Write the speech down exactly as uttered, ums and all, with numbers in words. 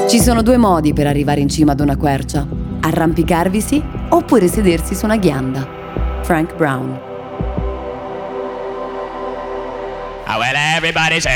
Ci sono due modi per arrivare in cima ad una quercia: arrampicarvisi oppure sedersi su una ghianda. Frank Brown. Oh, well, everybody say